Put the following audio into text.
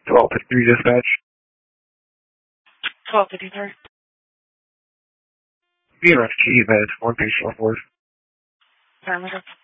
1253 dispatch. 1253. Be around key med, one patient on board. Affirmative.